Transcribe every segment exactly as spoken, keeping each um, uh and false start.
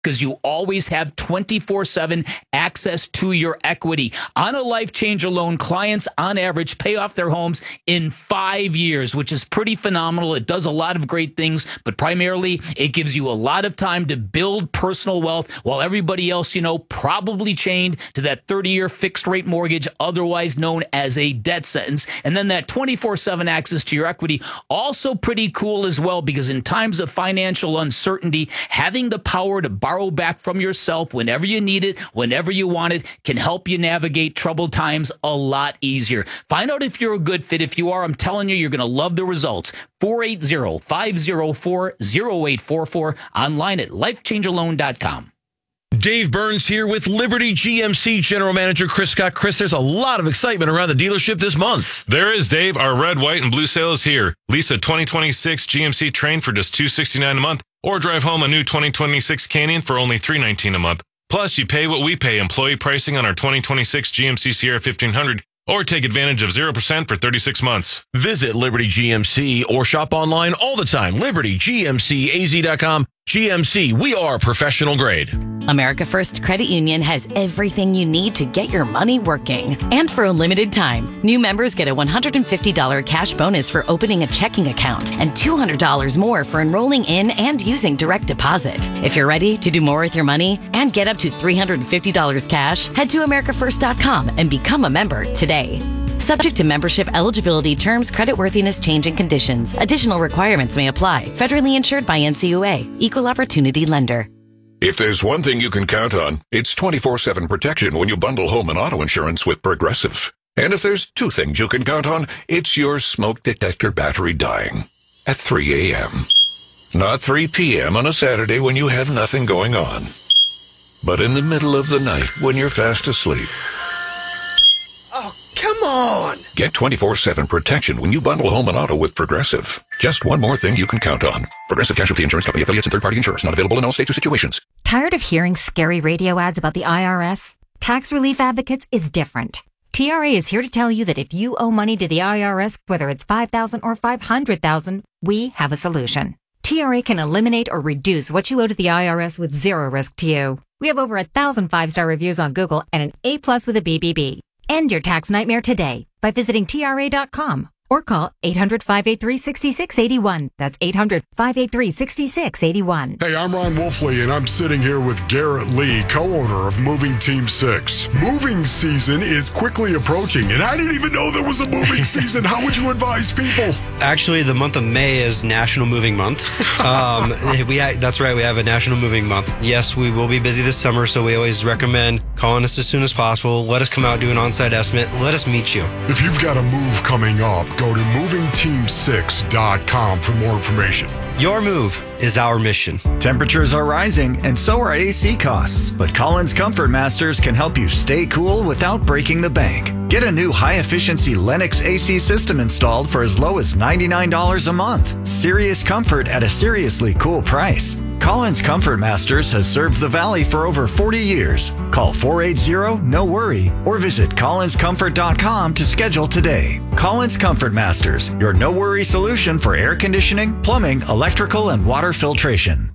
because you always have twenty-four seven access to your equity. On a Life Changer loan, clients on average pay off their homes in five years, which is pretty phenomenal. It does a lot of great things, but primarily it gives you a lot of time to build personal wealth while everybody else, you know, probably chained to that thirty-year fixed rate mortgage, otherwise known as a death sentence. And then that twenty-four seven access to your equity, also pretty cool as well, because in times of financial uncertainty, having the power to borrow back from yourself whenever you need it, whenever you want it, can help you navigate troubled times a lot easier. Find out if you're a good fit. If you are, I'm telling you, you're going to love the results. four eight zero, five zero four, zero eight four four, online at life changer loan dot com. Dave Burns here with Liberty G M C General Manager Chris Scott. Chris, there's a lot of excitement around the dealership this month. There is, Dave. Our red, white, and blue sale is here. Lease a twenty twenty-six G M C Train for just two hundred sixty-nine dollars a month, or drive home a new twenty twenty-six Canyon for only three hundred nineteen dollars a month. Plus, you pay what we pay, employee pricing on our twenty twenty-six G M C Sierra fifteen hundred, or take advantage of zero percent for thirty-six months. Visit Liberty G M C or shop online all the time. Liberty G M C A Z dot com. G M C, we are professional grade. America First Credit Union has everything you need to get your money working. And for a limited time, new members get a one hundred fifty dollars cash bonus for opening a checking account and two hundred dollars more for enrolling in and using direct deposit. If you're ready to do more with your money and get up to three hundred fifty dollars cash, head to america first dot com and become a member today. Subject to membership eligibility, terms, creditworthiness, change, and conditions. Additional requirements may apply. Federally insured by N C U A. Equal Opportunity Lender. If there's one thing you can count on, it's twenty-four seven protection when you bundle home and auto insurance with Progressive. And if there's two things you can count on, it's your smoke detector battery dying at three a.m. Not three p.m. on a Saturday when you have nothing going on, but in the middle of the night when you're fast asleep. Oh, come on! Get twenty-four seven protection when you bundle home and auto with Progressive. Just one more thing you can count on. Progressive Casualty Insurance Company, affiliates, and third-party insurers. Not available in all states or situations. Tired of hearing scary radio ads about the I R S? Tax Relief Advocates is different. T R A is here to tell you that if you owe money to the I R S, whether it's five thousand dollars or five hundred thousand dollars, we have a solution. T R A can eliminate or reduce what you owe to the I R S with zero risk to you. We have over a thousand five-star reviews on Google and an A plus with a B B B. End your tax nightmare today by visiting T R A dot com or call eight hundred, five eight three, six six eight one. That's eight hundred, five eight three, six six eight one. Hey, I'm Ron Wolfley, and I'm sitting here with Garrett Lee, co-owner of Moving Team six. Moving season is quickly approaching, and I didn't even know there was a moving season. How would you advise people? Actually, the month of May is National Moving Month. Um, we That's right, we have a National Moving Month. Yes, we will be busy this summer, so we always recommend calling us as soon as possible. Let us come out, do an on-site estimate. Let us meet you. If you've got a move coming up, go to moving team six dot com for more information. Your move is our mission. Temperatures are rising, and so are A C costs. But Collins Comfort Masters can help you stay cool without breaking the bank. Get a new high-efficiency Lennox A C system installed for as low as ninety-nine dollars a month. Serious comfort at a seriously cool price. Collins Comfort Masters has served the Valley for over forty years. Call four eight zero, N O worry or visit collins comfort dot com to schedule today. Collins Comfort Masters, your no-worry solution for air conditioning, plumbing, electrical, and water filtration.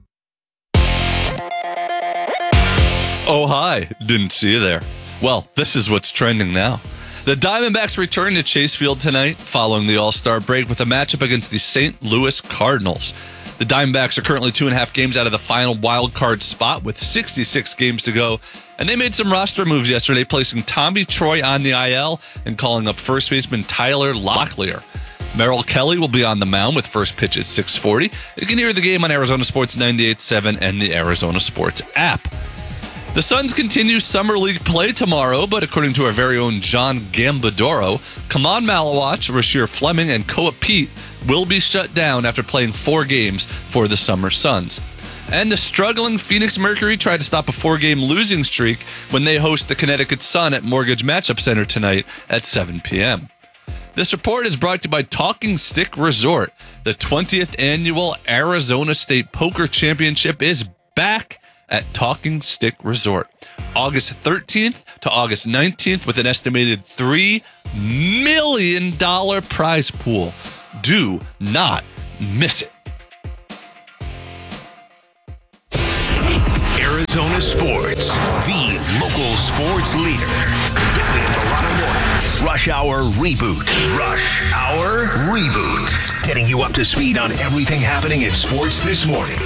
Oh, hi. Didn't see you there. Well, this is what's trending now. The Diamondbacks return to Chase Field tonight following the All-Star break with a matchup against the Saint Louis Cardinals. The Diamondbacks are currently two and a half games out of the final wild card spot with sixty-six games to go, and they made some roster moves yesterday, placing Tommy Troy on the I L and calling up first baseman Tyler Locklear. Merrill Kelly will be on the mound with first pitch at six forty. You can hear the game on Arizona Sports ninety-eight point seven and the Arizona Sports app. The Suns continue Summer League play tomorrow, but according to our very own John Gambadoro, Kaman Malawach, Rasheer Fleming, and Koa Pete will be shut down after playing four games for the Summer Suns. And the struggling Phoenix Mercury tried to stop a four-game losing streak when they host the Connecticut Sun at Mortgage Matchup Center tonight at seven p.m. This report is brought to you by Talking Stick Resort. The twentieth annual Arizona State Poker Championship is back at Talking Stick Resort, August thirteenth to August nineteenth, with an estimated three million dollars prize pool. Do not miss it. Arizona Sports, the local sports leader. Weekly in Milwaukee mornings. Rush Hour Reboot. Rush Hour Reboot. Getting you up to speed on everything happening in sports this morning.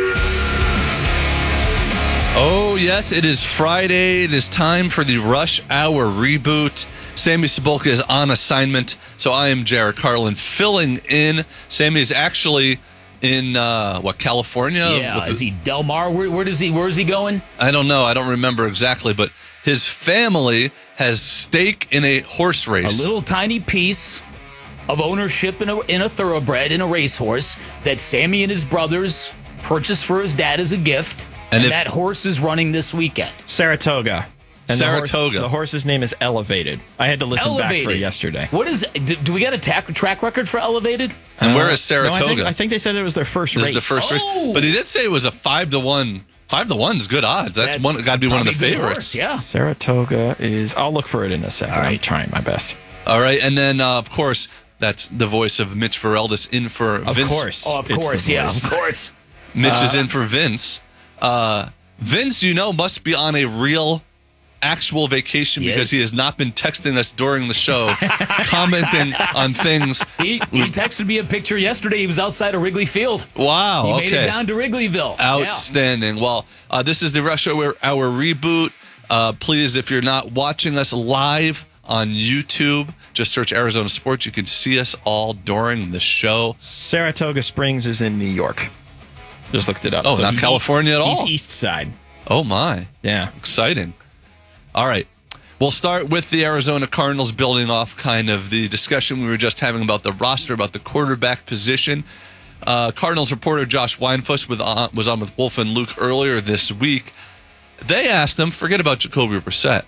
Oh, yes, it is Friday. It is time for the Rush Hour Reboot. Sammy Cebulka is on assignment, so I am Jared Carlin filling in. Sammy is actually in, uh, what, California? Yeah, is he Del Mar? Where, where does he, where is he going? I don't know. I don't remember exactly, but his family has stake in a horse race. A little tiny piece of ownership in a, in a thoroughbred, in a racehorse that Sammy and his brothers purchased for his dad as a gift. And, and if, that horse is running this weekend. Saratoga. And Saratoga. The, horse, the horse's name is Elevated. I had to listen Elevated. back for it yesterday. What is? Do, do we got a tack, track record for Elevated? And uh, where is Saratoga? No, I, think, I think they said it was their first this race. Is the first oh. race, but he did say it was a five to one. Five to one is good odds. That's, That's one. Got to be one of the favorites. Horse, yeah. Saratoga is. I'll look for it in a second. All right. I'm trying my best. All right, and then uh, of course that's the voice of Mitch Vareldis in for of Vince. Course. Oh, of course, yeah, of course. Mitch uh, is in for Vince. Uh, Vince, you know, must be on a real, actual vacation he because is. he has not been texting us during the show, commenting on things. He, he texted me a picture yesterday. He was outside of Wrigley Field. Wow, he okay. made it down to Wrigleyville. Outstanding. Yeah. Well, uh, this is the Rush Hour, our reboot. Uh, please, if you're not watching us live on YouTube, just search Arizona Sports. You can see us all during the show. Saratoga Springs is in New York. Just looked it up. Oh, so not California at all? He's east side. Oh, my. Yeah. Exciting. All right. We'll start with the Arizona Cardinals, building off kind of the discussion we were just having about the roster, about the quarterback position. Uh, Cardinals reporter Josh Weinfuss with, uh, was on with Wolf and Luke earlier this week. They asked him, forget about Jacoby Brissett.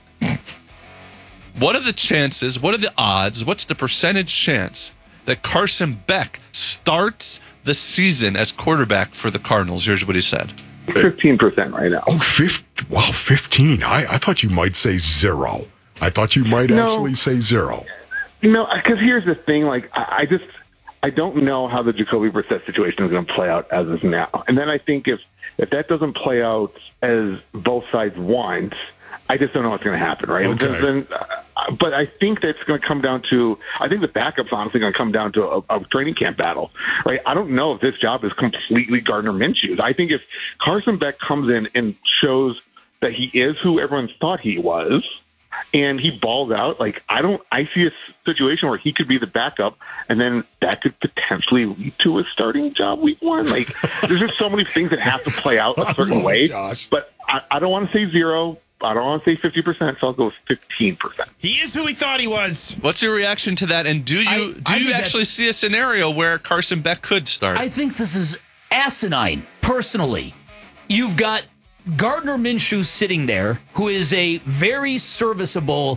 What are the chances, what are the odds, what's the percentage chance that Carson Beck starts the season as quarterback for the Cardinals? Here's what he said. fifteen percent right now. Oh, fifty, wow, fifteen. I, I thought you might say zero. I thought you might no, actually say zero. No, because here's the thing. Like, I, I just, I don't know how the Jacoby Brissett situation is going to play out as of now. And then I think if, if that doesn't play out as both sides want, I just don't know what's going to happen, right? Okay. Then, uh, but I think that's going to come down to, I think the backup's honestly going to come down to a, a training camp battle, right? I don't know if this job is completely Gardner Minshew's. I think if Carson Beck comes in and shows that he is who everyone thought he was, and he balls out, like, I don't, I see a situation where he could be the backup, and then that could potentially lead to a starting job week one. Like, there's just so many things that have to play out a certain way. Josh. But I, I don't want to say zero. I don't want to say fifty percent, so I'll go with fifteen percent. He is who he thought he was. What's your reaction to that? And do you I, do I you actually see a scenario where Carson Beck could start? I think this is asinine, personally. You've got Gardner Minshew sitting there, who is a very serviceable,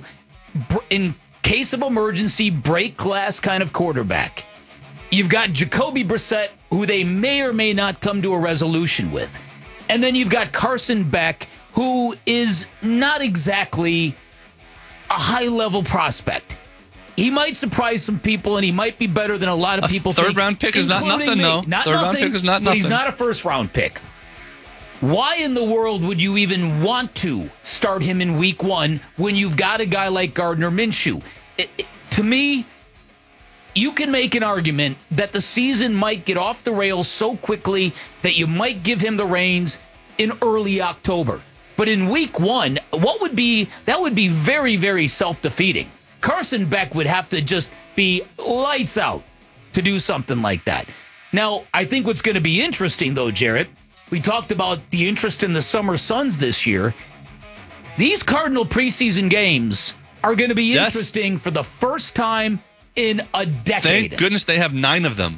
in case of emergency, break glass kind of quarterback. You've got Jacoby Brissett, who they may or may not come to a resolution with. And then you've got Carson Beck, who is not exactly a high-level prospect. He might surprise some people, and he might be better than a lot of a people think. Third-round pick is not nothing, me. though. Not Third-round nothing, pick is not but nothing. He's not a first-round pick. Why in the world would you even want to start him in week one when you've got a guy like Gardner Minshew? It, it, to me, you can make an argument that the season might get off the rails so quickly that you might give him the reins in early October. But in week one, what would be, that would be very, very self-defeating. Carson Beck would have to just be lights out to do something like that. Now, I think what's going to be interesting, though, Jarrett, we talked about the interest in the Summer Suns this year. These Cardinal preseason games are going to be Yes. interesting for the first time in a decade. Thank goodness they have nine of them.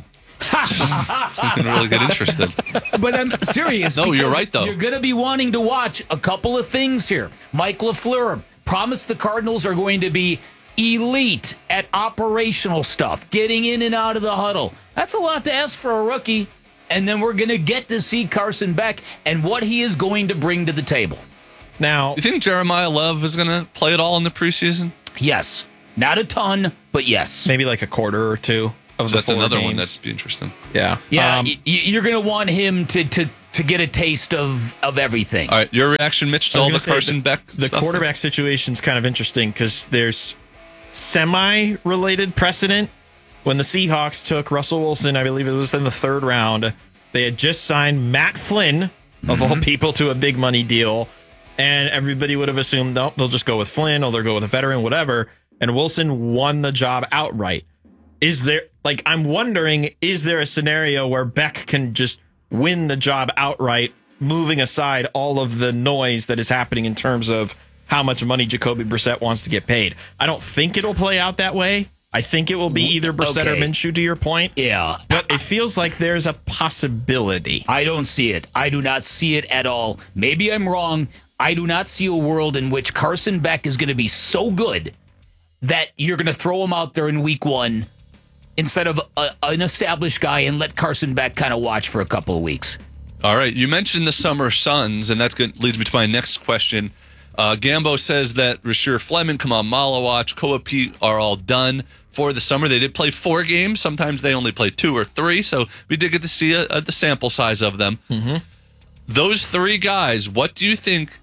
You can really get interested. But I'm serious. No, you're because right, though. You're going to be wanting to watch a couple of things here. Mike LaFleur promised the Cardinals are going to be elite at operational stuff, getting in and out of the huddle. That's a lot to ask for a rookie. And then we're going to get to see Carson Beck and what he is going to bring to the table. Now, you think Jeremiah Love is going to play it all in the preseason? Yes. Not a ton, but yes. Maybe like a quarter or two of So the that's four another games. one that's be interesting. Yeah. Yeah, Um, y- you're going to want him to, to to get a taste of, of everything. All right, your reaction, Mitch, to I was all gonna the say, Carson the, Beck The stuff? quarterback situation's kind of interesting because there's semi-related precedent. When the Seahawks took Russell Wilson, I believe it was in the third round, they had just signed Matt Flynn, of Mm-hmm. all people, to a big money deal. And everybody would have assumed, no, they'll just go with Flynn or they'll go with a veteran, whatever. And Wilson won the job outright. Is there, like, I'm wondering, is there a scenario where Beck can just win the job outright, moving aside all of the noise that is happening in terms of how much money Jacoby Brissett wants to get paid? I don't think it'll play out that way. I think it will be either Brissett Okay. or Minshew, to your point. Yeah. But it feels like there's a possibility. I don't see it. I do not see it at all. Maybe I'm wrong. I do not see a world in which Carson Beck is going to be so good that you're going to throw him out there in week one instead of a, an established guy and let Carson Beck kind of watch for a couple of weeks. All right, you mentioned the Summer Suns, and that leads me to my next question. Uh, Gambo says that Rasheer Fleming, Kamal Malawach, Koa Pete are all done for the summer. They did play four games. Sometimes they only play two or three, so we did get to see a, a, the sample size of them. Mm-hmm. Those three guys, what do you think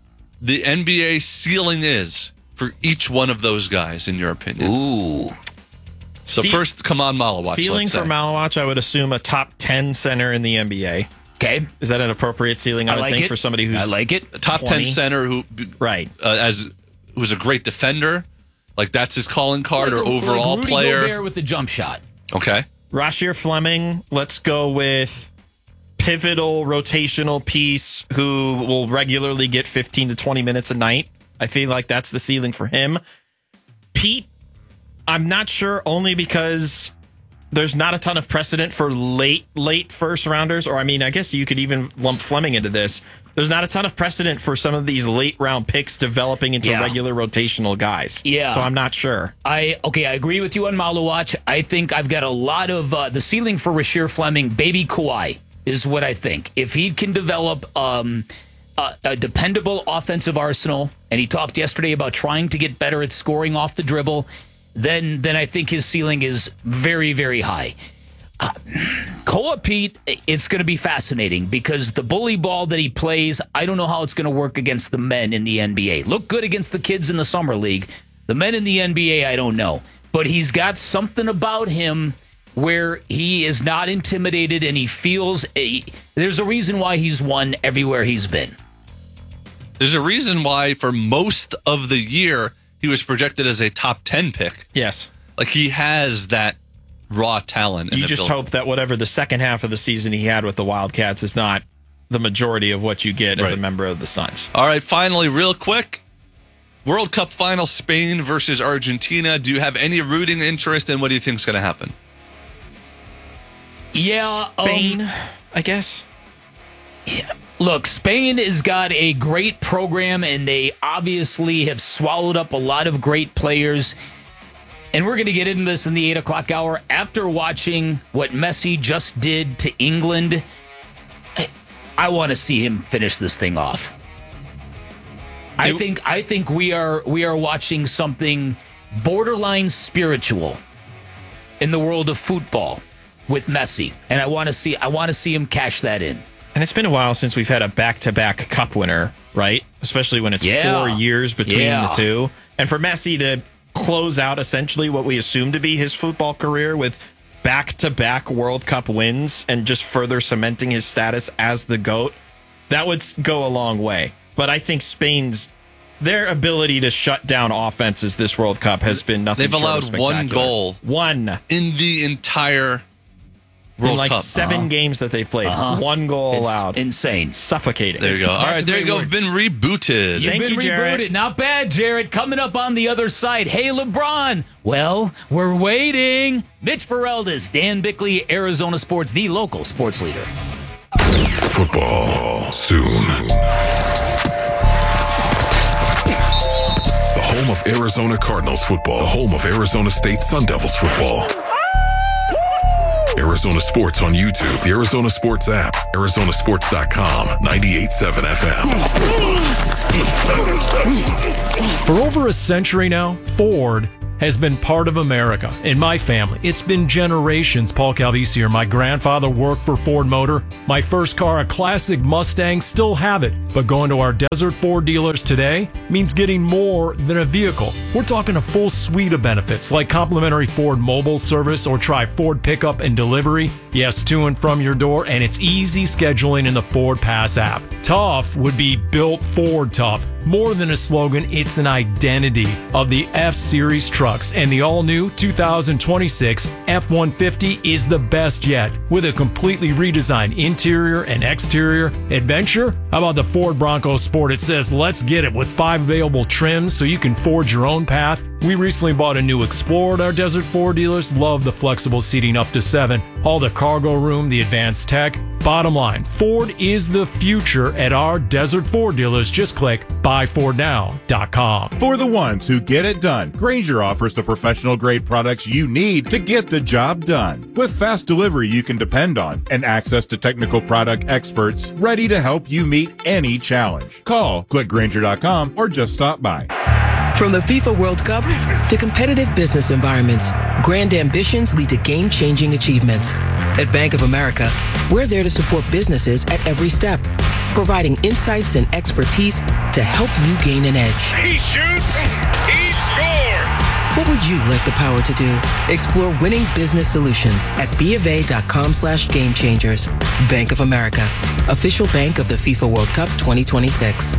the N B A ceiling is for each one of those guys, in your opinion? Ooh. So Ce- first, Kamal Malawach. Ceiling let's for say. Malawach, I would assume a top ten center in the N B A. Okay. Is that an appropriate ceiling? I, I would like think it. for somebody who's I like it. A top twenty. ten center who, right, uh, as who's a great defender, like that's his calling card, Like or a- overall like Rudy player. Gobert with the jump shot. Okay. Rasheer Fleming, let's go with pivotal rotational piece who will regularly get fifteen to twenty minutes a night. I feel like that's the ceiling for him. Pete, I'm not sure, only because there's not a ton of precedent for late, late first rounders, or I mean, I guess you could even lump Fleming into this. There's not a ton of precedent for some of these late round picks developing into Yeah. regular rotational guys. Yeah. So I'm not sure. I okay, I agree with you on Malawach. I think I've got a lot of uh, the ceiling for Rasheer Fleming, baby Kawhi, is what I think. If he can develop um, a, a dependable offensive arsenal, and he talked yesterday about trying to get better at scoring off the dribble, then then I think his ceiling is very, very high. Uh, Koa Pete, it's going to be fascinating because the bully ball that he plays, I don't know how it's going to work against the men in the N B A. Look good against the kids in the summer league. The men in the N B A, I don't know. But he's got something about him where he is not intimidated and he feels a, there's a reason why he's won everywhere he's been. There's a reason why for most of the year he was projected as a top ten pick. Yes. Like he has that raw talent. You just hope that whatever the second half of the season he had with the Wildcats is not the majority of what you get as Right. a member of the Suns. All right, finally, real quick. World Cup final, Spain versus Argentina. Do you have any rooting interest in what do you think is going to happen? Yeah, Spain, um, I guess. Yeah. Look, Spain has got a great program, and they obviously have swallowed up a lot of great players. And we're going to get into this in the eight o'clock hour. After watching what Messi just did to England, I, I want to see him finish this thing off. I think I think we are we are watching something borderline spiritual in the world of football with Messi, and I want to see I want to see him cash that in. And it's been a while since we've had a back-to-back cup winner, right? Especially when it's Yeah. four years between Yeah. the two. And for Messi to close out essentially what we assume to be his football career with back-to-back World Cup wins and just further cementing his status as the GOAT, that would go a long way. But I think Spain's, their ability to shut down offenses this World Cup has been nothing They've short of allowed one spectacular. goal. One. In the entire World in like Cup. seven Uh-huh. games that they've played. Uh-huh. One goal It's allowed. insane. Suffocating. There you go. All That's right, a there you great go. word. Been rebooted. You've Thank been you, Jarrett. rebooted. Not bad, Jarrett. Coming up on the other side. Hey, LeBron. Well, we're waiting. Mitch Ferreldis, Dan Bickley, Arizona Sports, the local sports leader. Football soon. The home of Arizona Cardinals football. The home of Arizona State Sun Devils football. Arizona Sports on YouTube, the Arizona Sports app, Arizona Sports dot com, ninety-eight point seven F M. For over a century now, Ford has been part of America. In my family, it's been generations. Paul Calvisi here. My grandfather worked for Ford Motor. My first car, a classic Mustang, still have it. But going to our Desert Ford dealers today means getting more than a vehicle. We're talking a full suite of benefits like complimentary Ford mobile service or try Ford pickup and delivery. Yes, to and from your door, and it's easy scheduling in the Ford Pass app. Tough would be built Ford tough. More than a slogan, it's an identity of the F-Series trucks, and the all-new two thousand twenty-six F one fifty is the best yet. With a completely redesigned interior and exterior adventure, how about the Ford Bronco Sport? It says, let's get it, with five available trims so you can forge your own path. We recently bought a new Explorer at our Desert Ford dealers. Love the flexible seating up to seven, all the cargo room, the advanced tech. Bottom line, Ford is the future at our Desert Ford dealers. Just click buy ford now dot com. For the ones who get it done, Grainger offers the professional grade products you need to get the job done. With fast delivery you can depend on and access to technical product experts ready to help you meet any challenge. Call, click Grainger dot com, or just stop by. From the FIFA World Cup to competitive business environments, grand ambitions lead to game-changing achievements. At Bank of America, we're there to support businesses at every step, providing insights and expertise to help you gain an edge. He shoots, he scores! What would you like the power to do? Explore winning business solutions at bofa.com slash game changers. Bank of America, official bank of the FIFA World Cup twenty twenty-six.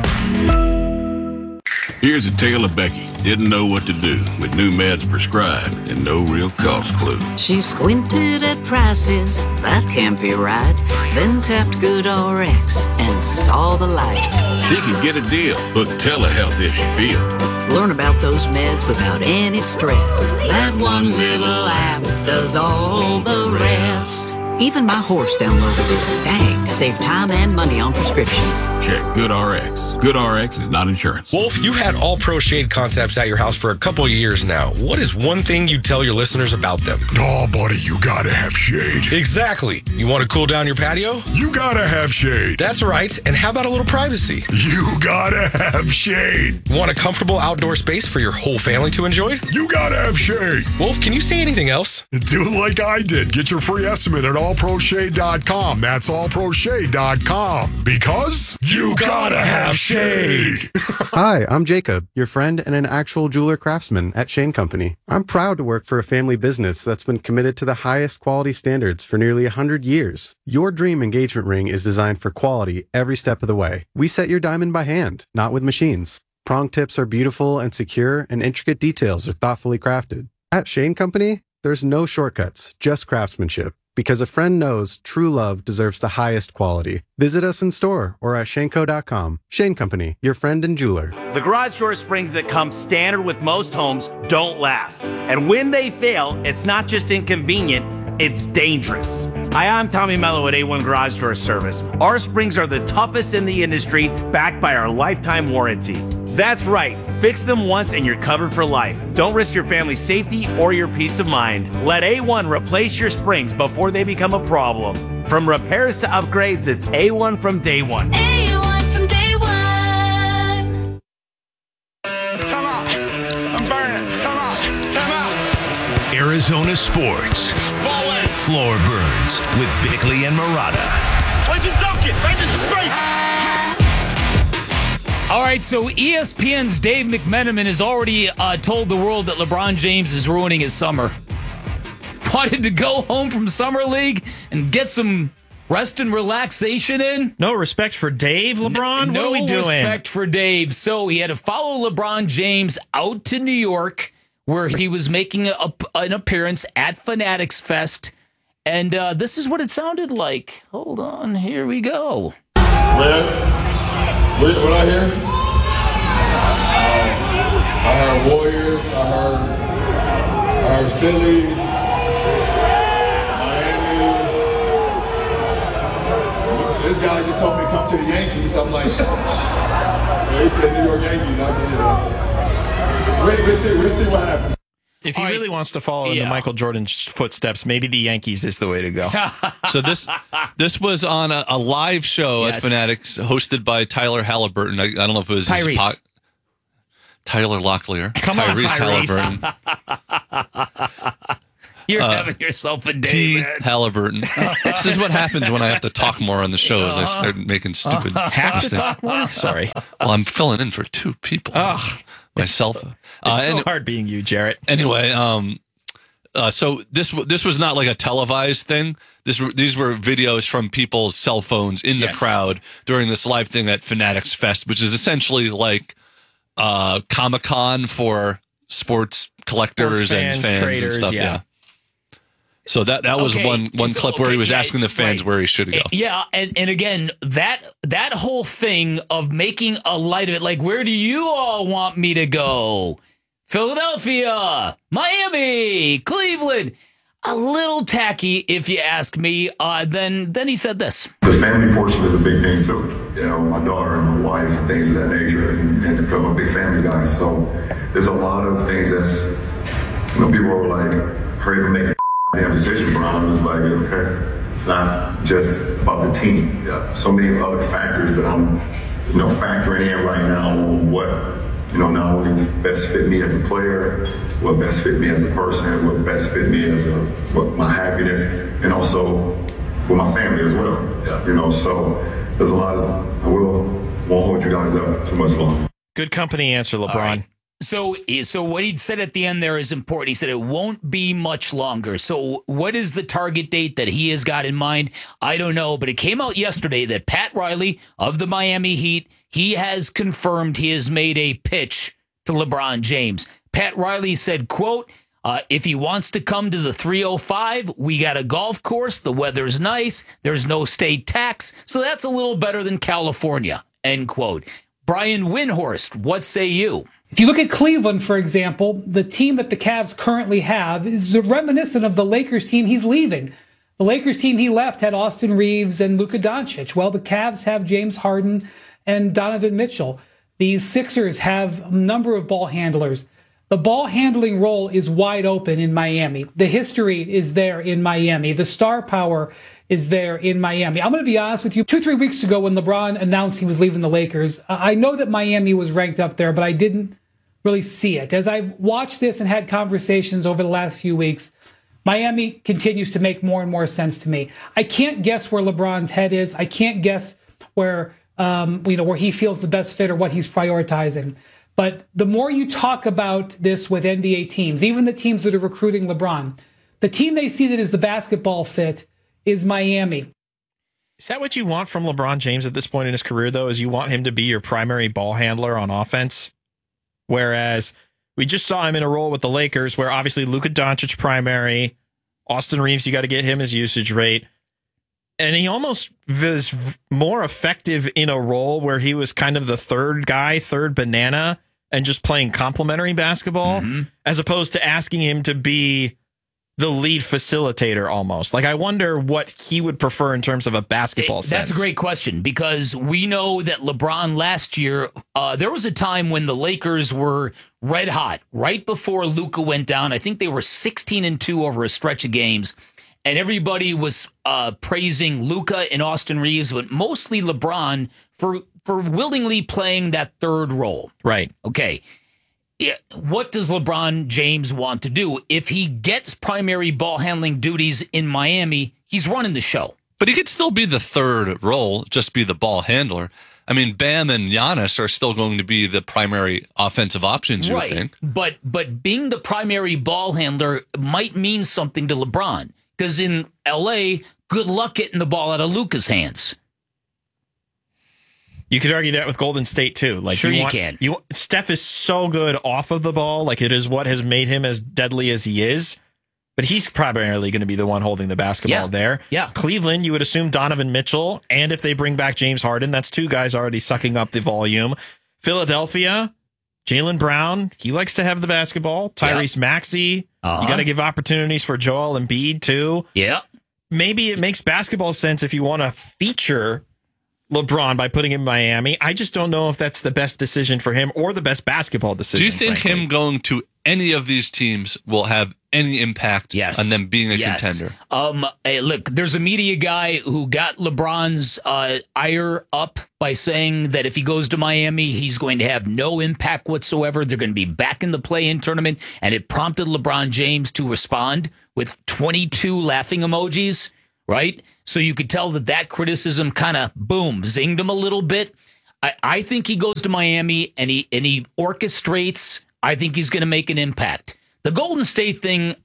Here's a tale of Becky. Didn't know what to do with new meds prescribed and no real cost clue. She squinted at prices, that can't be right. Then tapped GoodRx and saw the light. She can get a deal. Book telehealth if she feels. Learn about those meds without any stress. That one little app does all the rest. Even my horse downloaded it. Dang, save time and money on prescriptions. Check GoodRx. GoodRx is not insurance. Wolf, you've had All Pro Shade concepts at your house for a couple of years now. What is one thing you tell your listeners about them? Oh, buddy, you gotta have shade. Exactly. You want to cool down your patio? You gotta have shade. That's right. And how about a little privacy? You gotta have shade. Want a comfortable outdoor space for your whole family to enjoy? You gotta have shade. Wolf, can you say anything else? Do like I did. Get your free estimate at all pro shade dot com. That's all pro shade dot com. Because you gotta have shade. Hi, I'm Jacob, your friend and an actual jeweler craftsman at Shane Company. I'm proud to work for a family business that's been committed to the highest quality standards for nearly one hundred years. Your dream engagement ring is designed for quality every step of the way. We set your diamond by hand, not with machines. Prong tips are beautiful and secure, and intricate details are thoughtfully crafted. At Shane Company, there's no shortcuts, just craftsmanship. Because a friend knows true love deserves the highest quality. Visit us in store or at shane co dot com. Shane Company, your friend and jeweler. The garage door springs that come standard with most homes don't last. And when they fail, it's not just inconvenient, it's dangerous. Hi, I'm Tommy Mello at A one Garage Door Service. Our springs are the toughest in the industry, backed by our lifetime warranty. That's right. Fix them once and you're covered for life. Don't risk your family's safety or your peace of mind. Let A one replace your springs before they become a problem. From repairs to upgrades, it's A one from day one. A one from day one. Come on. I'm burning. Come on. Come on. Arizona Sports. Floor Burns with Bickley and Murata. Why'd you dunk it? Right in space. All right, so E S P N's Dave McMenamin has already uh, told the world that LeBron James is ruining his summer. Wanted to go home from Summer League and get some rest and relaxation in. No respect for Dave, LeBron? No, what are we doing? No respect for Dave. So he had to follow LeBron James out to New York, where he was making a, an appearance at Fanatics Fest. And uh, this is what it sounded like. Hold on, here we go. Where? What, what I hear? Uh, I heard Warriors, I heard, I heard Philly, Miami. This guy just told me to come to the Yankees. I'm like, well, he said New York Yankees. I believe it. Wait, we'll see, we'll see what happens. If he All really right. wants to follow in Yeah. the Michael Jordan's footsteps, maybe the Yankees is the way to go. So this this was on a, a live show Yes. at Fanatics hosted by Tyler Halliburton. I, I don't know if it was his Tyrese. po- Tyler Locklear, Come on, Tyrese Tyrese. Halliburton. You're Uh, having yourself a day, T. man. Halliburton. This is what happens when I have to talk more on the show as I start making stupid Have to mistakes. talk more? Sorry. Well, I'm filling in for two people. Ugh. myself. It's, uh, it's so and, hard being you, Jarrett. Anyway, um, uh, so this w- this was not like a televised thing. This were, these were videos from people's cell phones in the Yes. crowd during this live thing at Fanatics Fest, which is essentially like uh, Comic-Con for sports collectors Sports fans, and fans traders, and stuff. yeah. Yeah. So that that was Okay, one one so- clip where he okay, was yeah, asking the fans right. where he should go. Yeah, and, and again, that that whole thing of making a light of it, like, where do you all want me to go? Philadelphia, Miami, Cleveland. A little tacky, if you ask me. Uh, then then he said this. The family portion is a big thing too. You know, my daughter and my wife and things of that nature, and, and become a big family guy. So there's a lot of things that's, you know, people are like, hurry up and make a damn decision, bro. I'm just like, okay, it's not just about the team. Yeah. So many other factors that I'm, you know, factoring in right now on what, you know, not only best fit me as a player, what best fit me as a person, what best fit me as a, what my happiness, and also with my family as well. Yeah. You know, so there's a lot of, I will, won't hold you guys up too much longer. Good company answer, LeBron. All right. So, so what he said at the end there is important. He said it won't be much longer. So what is the target date that he has got in mind? I don't know, but it came out yesterday that Pat Riley of the Miami Heat, he has confirmed he has made a pitch to LeBron James. Pat Riley said, quote, uh, if he wants to come to the three oh five, we got a golf course. The weather's nice. There's no state tax. So that's a little better than California, end quote. Brian Windhorst, what say you? If you look at Cleveland, for example, the team that the Cavs currently have is reminiscent of the Lakers team he's leaving. The Lakers team he left had Austin Reeves and Luka Doncic. Well, the Cavs have James Harden and Donovan Mitchell. The Sixers have a number of ball handlers. The ball handling role is wide open in Miami. The history is there in Miami. The star power is there in Miami. I'm going to be honest with you. Two, three weeks ago when LeBron announced he was leaving the Lakers, I know that Miami was ranked up there, but I didn't really see it. As I've watched this and had conversations over the last few weeks, Miami continues to make more and more sense to me. I can't guess where LeBron's head is. I can't guess where um, you know where he feels the best fit or what he's prioritizing. But the more you talk about this with N B A teams, even the teams that are recruiting LeBron, the team they see that is the basketball fit is Miami. Is that what you want from LeBron James at this point in his career, though? Is you want him to be your primary ball handler on offense? Whereas we just saw him in a role with the Lakers where obviously Luka Doncic primary, Austin Reeves, you got to get him his usage rate. And he almost was more effective in a role where he was kind of the third guy, third banana, and just playing complementary basketball, mm-hmm. as opposed to asking him to be the lead facilitator almost. Like, I wonder what he would prefer in terms of a basketball It, sense. That's a great question, because we know that LeBron last year, uh, there was a time when the Lakers were red hot, right before Luka went down. I think they were sixteen and two over a stretch of games, and everybody was uh, praising Luka and Austin Reeves, but mostly LeBron for, for willingly playing that third role. Right. Okay. What does LeBron James want to do? If he gets primary ball handling duties in Miami, he's running the show. But he could still be the third role, just be the ball handler. I mean, Bam and Giannis are still going to be the primary offensive options, you right. would think. But but being the primary ball handler might mean something to LeBron, because in L A, good luck getting the ball out of Luka's hands. You could argue that with Golden State too. Like, sure, you, you want, can. You, Steph is so good off of the ball. Like, it is what has made him as deadly as he is. But he's primarily going to be the one holding the basketball Yeah. there. Yeah. Cleveland, you would assume Donovan Mitchell. And if they bring back James Harden, that's two guys already sucking up the volume. Philadelphia, Jaylen Brown, he likes to have the basketball. Tyrese yeah. Maxey, uh-huh. you got to give opportunities for Joel Embiid too. Yeah. Maybe it makes basketball sense if you want to feature LeBron by putting him in Miami. I just don't know if that's the best decision for him or the best basketball decision. Do you think frankly. him going to any of these teams will have any impact Yes. on them being a Yes. contender? Um, hey, look, there's a media guy who got LeBron's uh, ire up by saying that if he goes to Miami, he's going to have no impact whatsoever. They're going to be back in the play-in tournament, and it prompted LeBron James to respond with twenty-two laughing emojis, right? So you could tell that that criticism kind of, boom, zinged him a little bit. I, I think he goes to Miami, and he and he orchestrates. I think he's going to make an impact. The Golden State thing,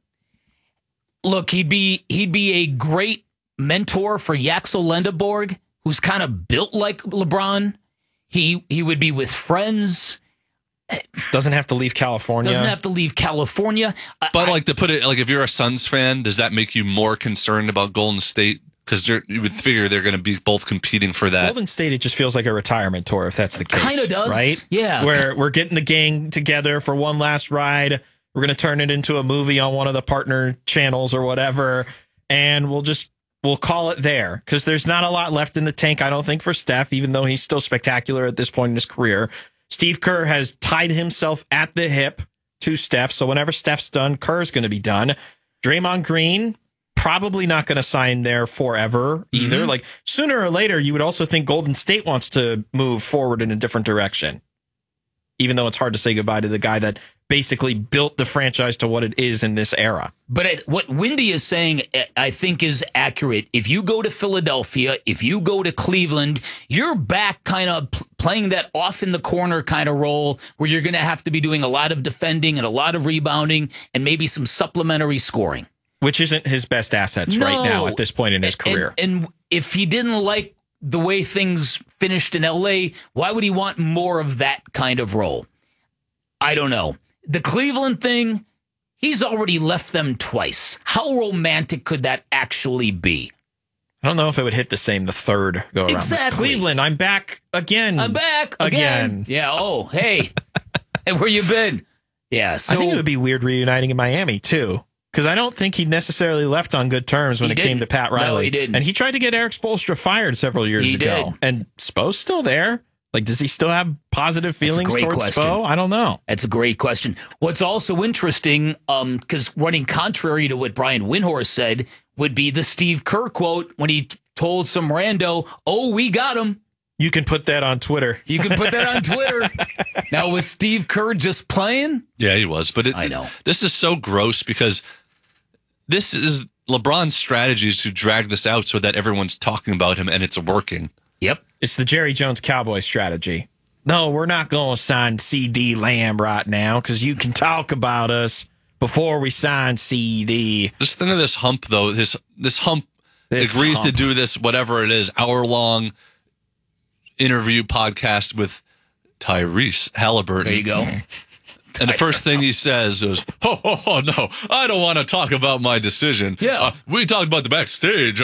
look, he'd be he'd be a great mentor for Yaxel Lendeborg, who's kind of built like LeBron. He he would be with friends. Doesn't have to leave California. Doesn't have to leave California. But like to put it, like if you're a Suns fan, does that make you more concerned about Golden State? Because you would figure they're going to be both competing for that. Golden State, it just feels like a retirement tour, if that's the case. Kinda does, right? yeah. Where we're getting the gang together for one last ride. We're going to turn it into a movie on one of the partner channels or whatever, and we'll just we'll call it there because there's not a lot left in the tank, I don't think, for Steph, even though he's still spectacular at this point in his career. Steve Kerr has tied himself at the hip to Steph, so whenever Steph's done, Kerr's going to be done. Draymond Green, probably not going to sign there forever either. Mm-hmm. Like sooner or later, you would also think Golden State wants to move forward in a different direction, even though it's hard to say goodbye to the guy that basically built the franchise to what it is in this era. But it, what Wendy is saying, I think, is accurate. If you go to Philadelphia, if you go to Cleveland, you're back kind of p- playing that off in the corner kind of role where you're going to have to be doing a lot of defending and a lot of rebounding and maybe some supplementary scoring. Which isn't his best assets No. right now at this point in his And- career. And, and if he didn't like the way things finished in L A, why would he want more of that kind of role? I don't know. The Cleveland thing, he's already left them twice. How romantic could that actually be? I don't know if it would hit the same the third go around. Exactly. Cleveland, I'm back again. I'm back again. Again. Yeah. Oh, hey. Hey, where you been? Yeah. So I think it would be weird reuniting in Miami, too. Because I don't think he necessarily left on good terms when He it came to didn't. Pat Riley. No, he didn't. And he tried to get Eric Spoelstra fired several years He ago. did. And Spo's still there. Like, does he still have positive That's a feelings great towards question. Spo? I don't know. That's a great question. What's also interesting, um, because running contrary to what Brian Windhorst said, would be the Steve Kerr quote when he t- told some rando, "Oh, we got him." You can put that on Twitter. You can put that on Twitter. Now, was Steve Kerr just playing? Yeah, he was. But it, I know. This is so gross because this is LeBron's strategy is to drag this out so that everyone's talking about him and it's working. Yep. It's the Jerry Jones Cowboy strategy. No, we're not going to sign C D Lamb right now because you can talk about us before we sign C D. Just think of this hump, though. This this hump This agrees hump. to do this, whatever it is, hour-long interview podcast with Tyrese Halliburton. There you go. And the first thing he says is, oh, oh, oh, no, I don't want to talk about my decision. Yeah. Uh, we talked about the backstage.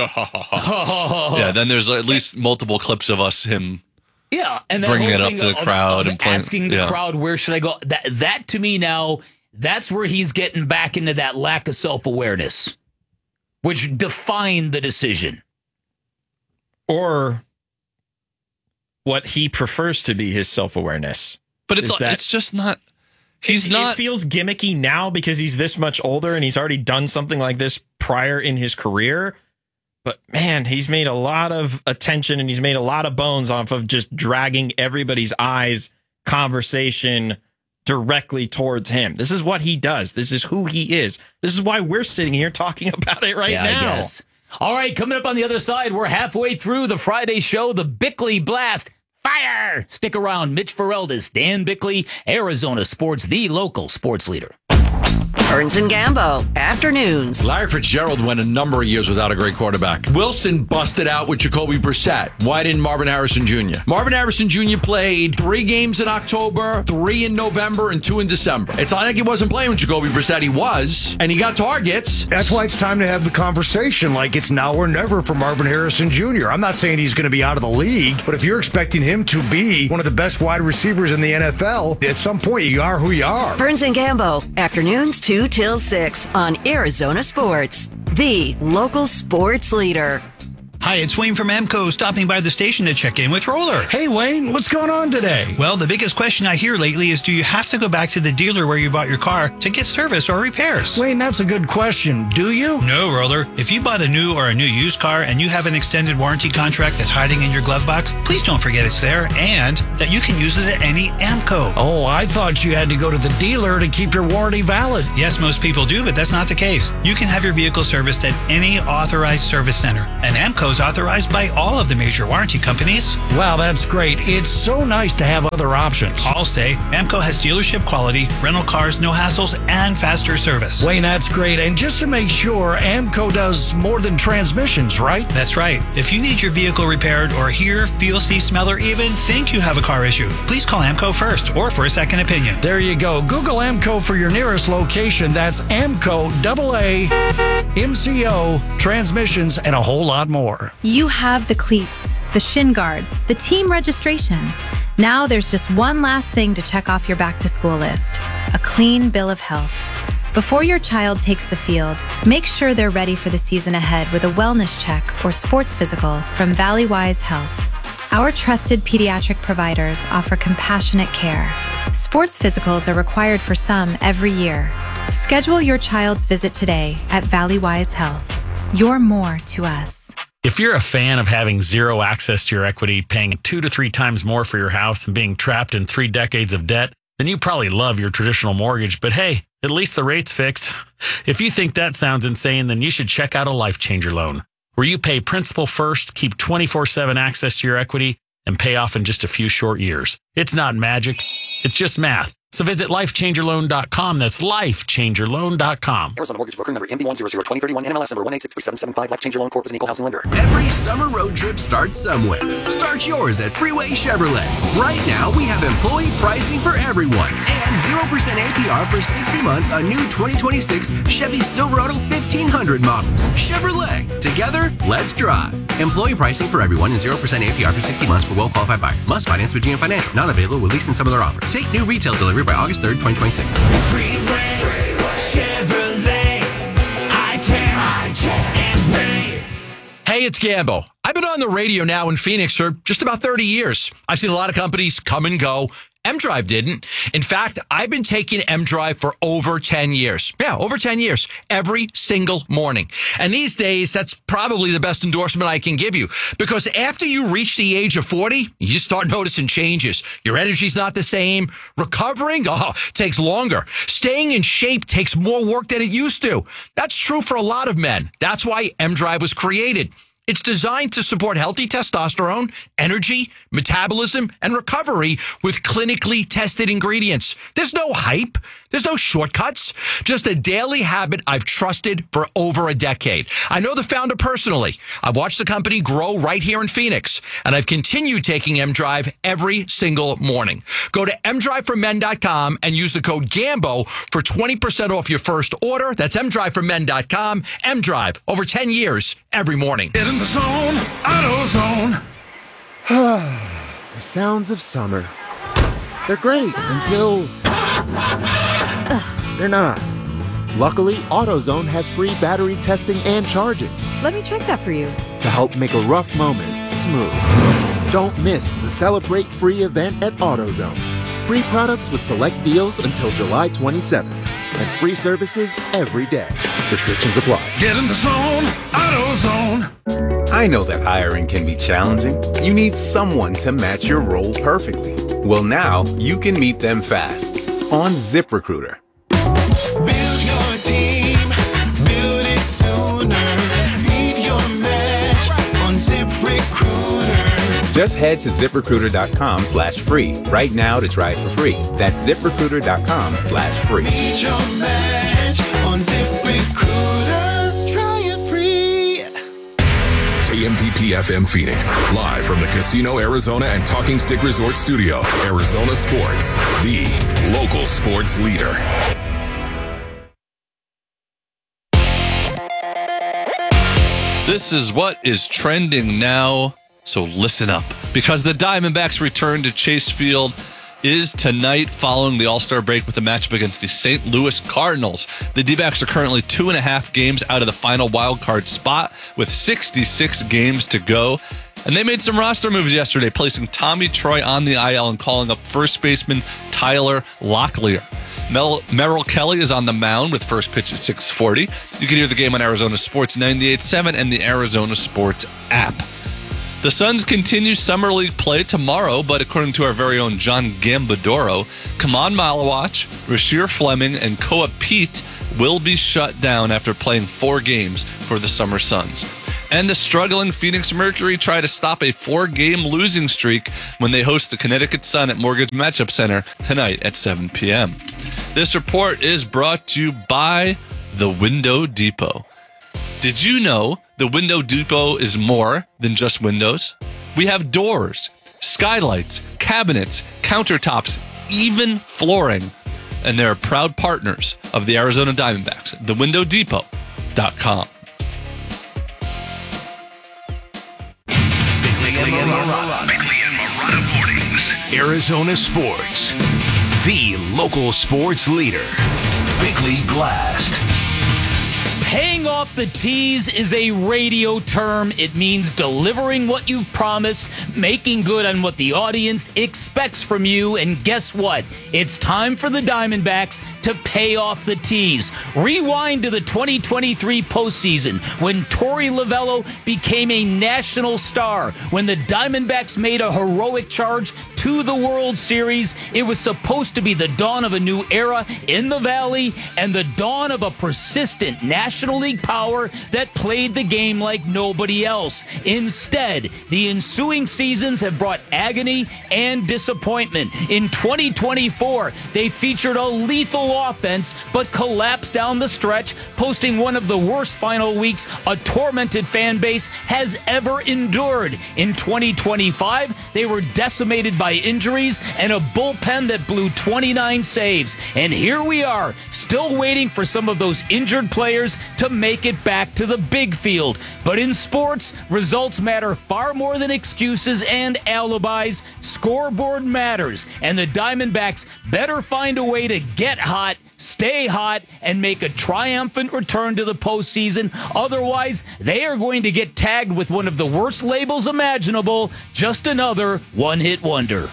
Yeah, then there's at least multiple clips of us, him. Yeah, and that Bringing whole it up thing to the of- crowd of and playing- asking the yeah. crowd, where should I go? That that to me now, that's where he's getting back into that lack of self-awareness, which defined the decision. Or what he prefers to be his self-awareness. But it's Is that- it's just not. He's it, not. It feels gimmicky now because he's this much older and he's already done something like this prior in his career. But man, he's made a lot of attention and he's made a lot of bones off of just dragging everybody's eyes conversation directly towards him. This is what he does. This is who he is. This is why we're sitting here talking about it right yeah, now. I guess. All right, coming up on the other side, we're halfway through the Friday show, the Bickley Blast. Fire! Stick around. Mitch Ferreldis, Dan Bickley, Arizona Sports, the local sports leader. Burns and Gambo, afternoons. Larry Fitzgerald went a number of years without a great quarterback. Wilson busted out with Jacoby Brissett. Why didn't Marvin Harrison Junior? Marvin Harrison Junior played three games in October, three in November, and two in December. It's not like he wasn't playing with Jacoby Brissett. He was, and he got targets. That's why it's time to have the conversation. Like, it's now or never for Marvin Harrison Junior I'm not saying he's going to be out of the league, but if you're expecting him to be one of the best wide receivers in the N F L, at some point you are who you are. Burns and Gambo, afternoons two till six on Arizona Sports, the local sports leader. Hi, it's Wayne from Amco, stopping by the station to check in with Roller. Hey, Wayne, what's going on today? Well, the biggest question I hear lately is, do you have to go back to the dealer where you bought your car to get service or repairs? Wayne, that's a good question. Do you? No, Roller. If you bought a new or a new used car and you have an extended warranty contract that's hiding in your glove box, please don't forget it's there and that you can use it at any Amco. Oh, I thought you had to go to the dealer to keep your warranty valid. Yes, most people do, but that's not the case. You can have your vehicle serviced at any authorized service center, and Amco is authorized by all of the major warranty companies. Wow, that's great. It's so nice to have other options. I'll say Amco has dealership quality, rental cars, no hassles, and faster service. Wayne, that's great. And just to make sure, Amco does more than transmissions, right? That's right. If you need your vehicle repaired or hear, feel, see, smell, or even think you have a car issue, please call Amco first or for a second opinion. There you go. Google Amco for your nearest location. That's Amco, double A, M C O, transmissions, and a whole lot more. You have the cleats, the shin guards, the team registration. Now there's just one last thing to check off your back to school list, a clean bill of health. Before your child takes the field, make sure they're ready for the season ahead with a wellness check or sports physical from Valleywise Health. Our trusted pediatric providers offer compassionate care. Sports physicals are required for some every year. Schedule your child's visit today at Valleywise Health. You're more to us. If you're a fan of having zero access to your equity, paying two to three times more for your house, and being trapped in three decades of debt, then you probably love your traditional mortgage. But hey, at least the rate's fixed. If you think that sounds insane, then you should check out a Life Changer loan, where you pay principal first, keep twenty-four seven access to your equity, and pay off in just a few short years. It's not magic. It's just math. So visit life changer loan dot com. That's life changer loan dot com. Arizona Mortgage Broker number M B one zero zero two zero three one, N M L S number one eight six three seven seven five. Life Changer Loan Corp is an equal housing lender. Every summer road trip starts somewhere. Start yours at Freeway Chevrolet. Right now, we have employee pricing for everyone and zero percent A P R for sixty months on new twenty twenty-six Chevy Silverado fifteen hundred models. Chevrolet. Together, let's drive. Employee pricing for everyone and zero percent A P R for sixty months for well-qualified buyers. Must finance with G M Financial. Not available with lease and some other offers. Take new retail delivery by August third, twenty twenty-six. Freeway, Chevrolet, I ten, I ten, and pay. Hey, it's Gambo. I've been on the radio now in Phoenix for just about thirty years. I've seen a lot of companies come and go. M-Drive didn't. In fact, I've been taking M-Drive for over ten years. Yeah, over ten years. Every single morning. And these days, that's probably the best endorsement I can give you. Because after you reach the age of forty, you start noticing changes. Your energy's not the same. Recovering, oh, takes longer. Staying in shape takes more work than it used to. That's true for a lot of men. That's why M-Drive was created. It's designed to support healthy testosterone, energy, metabolism, and recovery with clinically tested ingredients. There's no hype. There's no shortcuts. Just a daily habit I've trusted for over a decade. I know the founder personally. I've watched the company grow right here in Phoenix, and I've continued taking M-Drive every single morning. Go to m drive for men dot com and use the code GAMBO for twenty percent off your first order. That's m drive for men dot com. M-Drive, over ten years, every morning. Get in the zone, AutoZone. The sounds of summer. They're great until... Ugh, they're not. Luckily, AutoZone has free battery testing and charging Let me check that for you. to help make a rough moment smooth. Don't miss the Celebrate Free event at AutoZone. Free products with select deals until July twenty-seventh. And free services every day. Restrictions apply. Get in the zone, AutoZone. I know that hiring can be challenging. You need someone to match your role perfectly. Well, now you can meet them fast on ZipRecruiter. Build your team, build it sooner. Meet your match on ZipRecruiter. Just head to ZipRecruiter.com slash free right now to try it for free. That's ZipRecruiter.com slash free. Meet your match on ZipRecruiter. Try it free. K M P P F M Phoenix, live from the Casino Arizona and Talking Stick Resort Studio. Arizona Sports, the local sports leader. This is what is trending now, so listen up. Because the Diamondbacks return to Chase Field is tonight following the All-Star break with a matchup against the Saint Louis Cardinals. The D-backs are currently two and a half games out of the final wild card spot with sixty-six games to go. And they made some roster moves yesterday, placing Tommy Troy on the I L and calling up first baseman Tyler Locklear. Mel- Merrill Kelly is on the mound with first pitch at six forty. You can hear the game on Arizona Sports ninety-eight point seven and the Arizona Sports app. The Suns continue Summer League play tomorrow, but according to our very own John Gambadoro, Kaman Malawach, Rasheer Fleming, and Koa Pete will be shut down after playing four games for the Summer Suns. And the struggling Phoenix Mercury try to stop a four-game losing streak when they host the Connecticut Sun at Mortgage Matchup Center tonight at seven p.m. This report is brought to you by The Window Depot. Did you know The Window Depot is more than just windows? We have doors, skylights, cabinets, countertops, even flooring. And they're proud partners of the Arizona Diamondbacks, the window depot dot com. Bickley and Marotta. Bickley and Marotta Mornings. Arizona Sports. The local sports leader. Bickley Blast. Paying off the tees is a radio term. It means delivering what you've promised, making good on what the audience expects from you. And guess what? It's time for the Diamondbacks to pay off the tees. Rewind to the twenty twenty-three postseason when Torey Lovullo became a national star. When the Diamondbacks made a heroic charge to the World Series, it was supposed to be the dawn of a new era in the Valley and the dawn of a persistent National League power that played the game like nobody else. Instead, the ensuing seasons have brought agony and disappointment. In twenty twenty-four, they featured a lethal offense but collapsed down the stretch, posting one of the worst final weeks a tormented fan base has ever endured. In twenty twenty-five, they were decimated by injuries and a bullpen that blew twenty-nine saves. And here we are, still waiting for some of those injured players to make it back to the big field. But in sports, results matter far more than excuses and alibis. Scoreboard matters, and the Diamondbacks better find a way to get hot, stay hot, and make a triumphant return to the postseason. Otherwise, they are going to get tagged with one of the worst labels imaginable, just another one-hit wonder.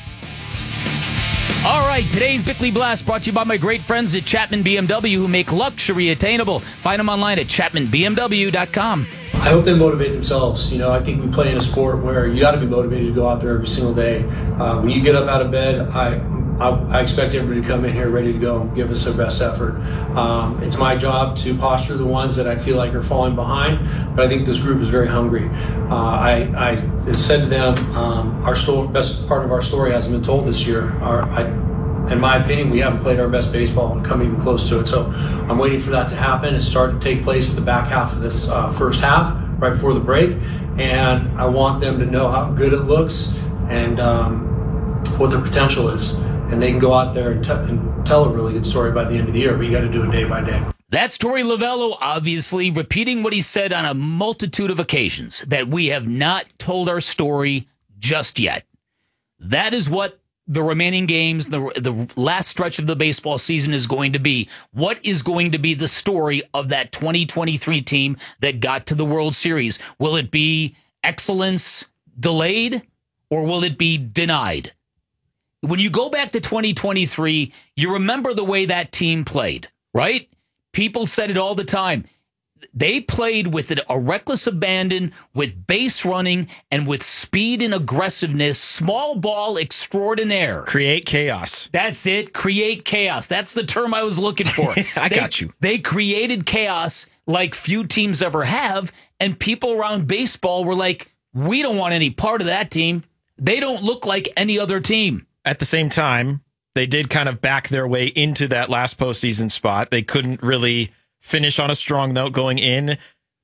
All right, today's Bickley Blast brought to you by my great friends at Chapman B M W who make luxury attainable. Find them online at chapman b m w dot com. I hope they motivate themselves. You know, I think we play in a sport where you got to be motivated to go out there every single day. Uh, when you get up out of bed, I, I I expect everybody to come in here ready to go and give us their best effort. Um, it's my job to posture the ones that I feel like are falling behind, but I think this group is very hungry. Uh, I, I said to them, um, our story, best part of our story hasn't been told this year. Our, I, in my opinion, we haven't played our best baseball and come even close to it. So I'm waiting for that to happen. It's starting to take place at the back half of this uh, first half, right before the break. And I want them to know how good it looks and um, what their potential is. And they can go out there and, t- and tell a really good story by the end of the year, but you got to do it day by day. That's Torey Lovullo, obviously, repeating what he said on a multitude of occasions, that we have not told our story just yet. That is what the remaining games, the the last stretch of the baseball season is going to be. What is going to be the story of that twenty twenty-three team that got to the World Series? Will it be excellence delayed or will it be denied? When you go back to twenty twenty-three, you remember the way that team played, right? People said it all the time. They played with a reckless abandon, with base running, and with speed and aggressiveness. Small ball extraordinaire. Create chaos. That's it. Create chaos. That's the term I was looking for. I they, got you. They created chaos like few teams ever have, and people around baseball were like, we don't want any part of that team. They don't look like any other team. At the same time, they did kind of back their way into that last postseason spot. They couldn't really finish on a strong note going in.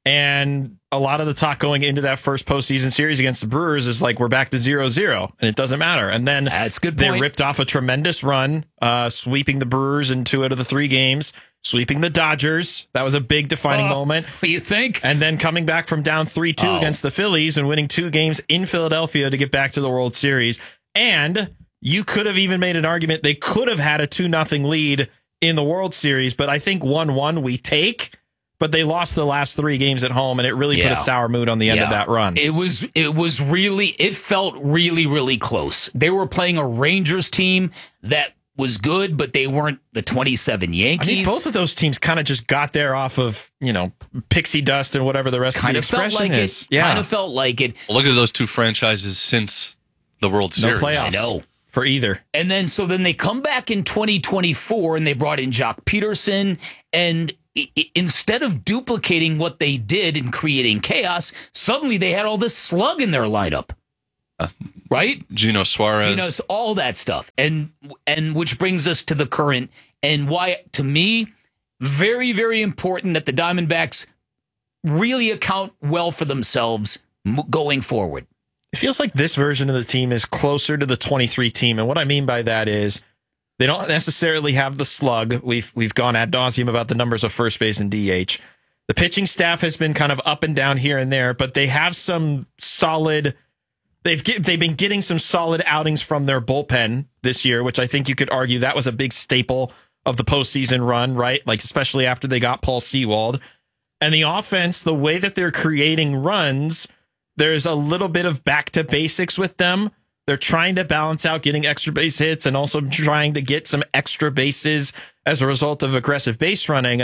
And a lot of the talk going into that first postseason series against the Brewers is like, we're back to zero zero and it doesn't matter. And then That's good they point. ripped off a tremendous run, uh, sweeping the Brewers in two out of the three games, sweeping the Dodgers. That was a big defining Oh, moment. You think? And then coming back from down three two Oh. against the Phillies and winning two games in Philadelphia to get back to the World Series. And you could have even made an argument they could have had a two nothing lead in the World Series, but I think one one we take. But they lost the last three games at home, and it really Yeah. put a sour mood on the end Yeah. of that run. It was it was really it felt really really close. They were playing a Rangers team that was good, but they weren't the twenty-seven I Yankees. think both of those teams kind of just got there off of, you know, pixie dust and whatever the rest kind of of the felt expression like is. it. Yeah. Kind of felt like it. Look at those two franchises since the World No Series. playoffs. I know. For either. And then so then they come back in twenty twenty-four and they brought in Jock Peterson, and I- I- instead of duplicating what they did and creating chaos, suddenly they had all this slug in their lineup. Right? Gino Suarez. Gino's, all that stuff. And and which brings us to the current, and why, to me, very, very important that the Diamondbacks really account well for themselves m- going forward. It feels like this version of the team is closer to the twenty-three team. And what I mean by that is they don't necessarily have the slug. We've we've gone ad nauseum about the numbers of first base and D H. The pitching staff has been kind of up and down here and there, but they have some solid. They've get, they've been getting some solid outings from their bullpen this year, which I think you could argue that was a big staple of the postseason run, right? Like especially after they got Paul Sewald. And the offense, the way that they're creating runs, there's a little bit of back to basics with them. They're trying to balance out getting extra base hits and also trying to get some extra bases as a result of aggressive base running.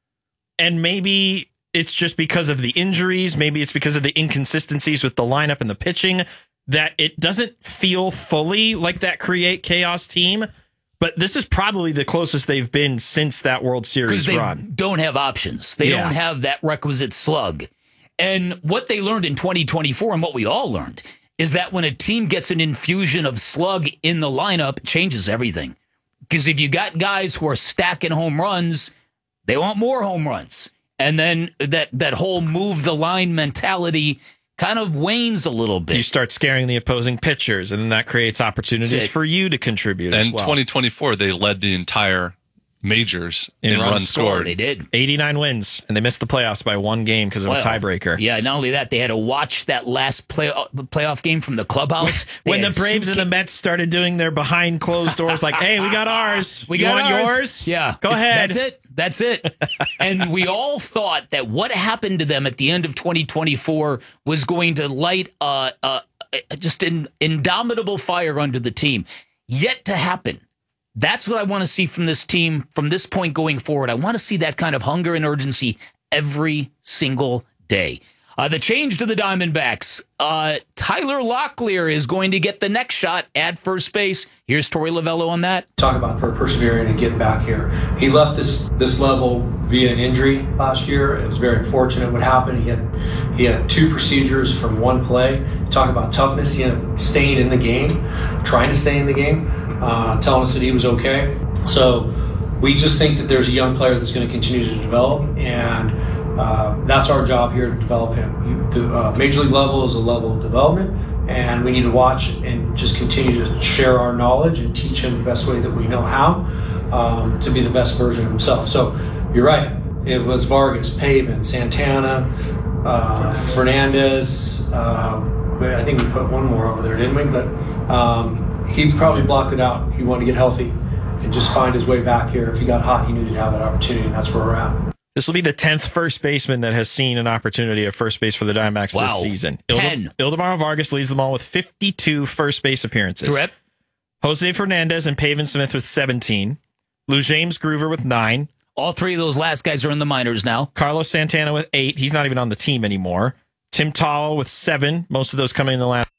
And maybe it's just because of the injuries. Maybe it's because of the inconsistencies with the lineup and the pitching that it doesn't feel fully like that create chaos team. But this is probably the closest they've been since that World Series Because they run. don't have options. They Yeah. don't have that requisite slug. And what they learned in twenty twenty-four, and what we all learned, is that when a team gets an infusion of slug in the lineup, it changes everything. Because if you got guys who are stacking home runs, they want more home runs. And then that, that whole move the line mentality kind of wanes a little bit. You start scaring the opposing pitchers, and then that creates opportunities That's it. for you to contribute as And well. twenty twenty-four, they led the entire majors in, In runs, runs scored. scored. They did. eighty-nine wins, and they missed the playoffs by one game because of Well, a tiebreaker. Yeah, not only that, they had to watch that last play, playoff game from the clubhouse. They When the had Braves and the suitca- Mets started doing their behind closed doors, like, hey, we got ours. We You got want ours? yours? Yeah. Go ahead. That's it. That's it. And we all thought that what happened to them at the end of twenty twenty-four was going to light uh, uh, just an indomitable fire under the team. Yet to happen. That's what I want to see from this team from this point going forward. I want to see that kind of hunger and urgency every single day. Uh, the change to the Diamondbacks. Uh, Tyler Locklear is going to get the next shot at first base. Here's Torey Lovello on that. Talk about per- persevering and getting back here. He left this this level via an injury last year. It was very unfortunate what happened. He had he had two procedures from one play. Talk about toughness. He ended up staying in the game, trying to stay in the game, uh, telling us that he was okay. So we just think that there's a young player that's going to continue to develop, and uh, that's our job here to develop him. The uh, major league level is a level of development, and we need to watch and just continue to share our knowledge and teach him the best way that we know how um, to be the best version of himself. So you're right. It was Vargas, Pavin, Santana, uh, Fernandez. Uh, I think we put one more over there, didn't we? But um, he probably blocked it out. He wanted to get healthy and just find his way back here. If he got hot, he knew he'd have that opportunity, and that's where we're at. This will be the tenth first baseman that has seen an opportunity at first base for the Diamondbacks Wow. this season. ten. Ildemaro Vargas leads them all with fifty-two first base appearances. Correct. Jose Fernandez and Pavin Smith with seventeen. Lou James Groover with nine. All three of those last guys are in the minors now. Carlos Santana with eight. He's not even on the team anymore. Tim Towle with seven. Most of those coming in the last